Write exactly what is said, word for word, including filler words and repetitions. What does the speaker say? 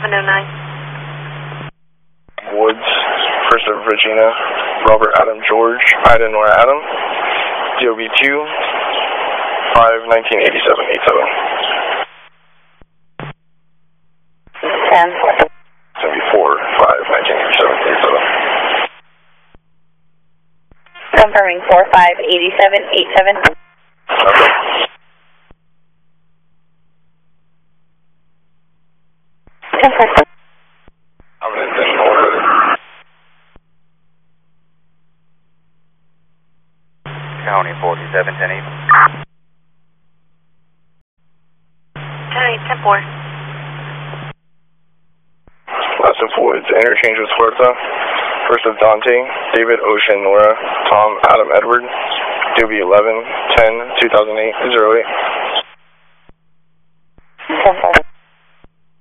seven oh nine. Woods, first of Regina, Robert Adam George, Ida Nora Adam, D O B two, five nineteen eighty-seven eighty-seven. ten. seventy-four, five nineteen eighty-seven eighty-seven. Confirming four five eighty-seven eighty-seven. Okay. Confirm. I'm going to send over it. County forty-seven ten eight. ten eight, ten four. Last of Woods, interchange with Huerta. First of Dante, David Ocean Nora, Tom Adam Edward, D O B eleven ten two thousand eight oh eight. ten four.